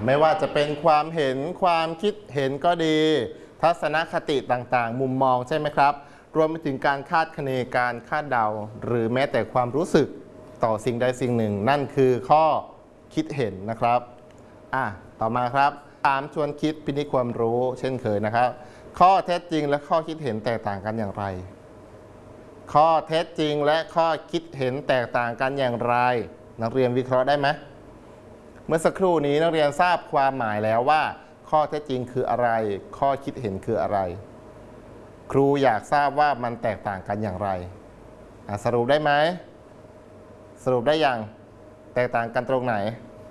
ไม่ว่าจะเป็นความเห็นความคิดเห็นก็ดีทัศนคติต่างๆมุมมองใช่ไหมครับรวมไปถึงการคาดคะเนการคาดเดาหรือแม้แต่ความรู้สึกต่อสิ่งใดสิ่งหนึ่งนั่นคือข้อคิดเห็นนะครับต่อมาครับถามชวนคิดพินิจความรู้เช่นเคยนะครับข้อเท็จจริงและข้อคิดเห็นแตกต่างกันอย่างไรข้อเท็จจริงและข้อคิดเห็นแตกต่างกันอย่างไรนักเรียนวิเคราะห์ได้ไหมเมื่อสักครู่นี้นักเรียนทราบความหมายแล้วว่าข้อเท็จจริงคืออะไรข้อคิดเห็นคืออะไรครูอยากทราบว่ามันแตกต่างกันอย่างไรสรุปได้ไหมสรุปได้อย่างแตกต่างกันตรงไหน